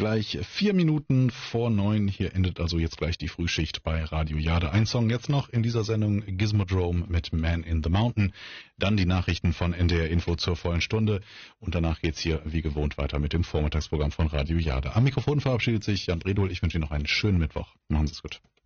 gleich 4 Minuten vor 9. Hier endet also jetzt gleich die Frühschicht bei Radio Jade. Ein Song jetzt noch in dieser Sendung, Gizmodrome mit Man in the Mountain. Dann die Nachrichten von NDR Info zur vollen Stunde. Und danach geht's hier wie gewohnt weiter mit dem Vormittagsprogramm von Radio Jade. Am Mikrofon verabschiedet sich Jan Bredol. Ich wünsche Ihnen noch einen schönen Mittwoch. Machen Sie es gut.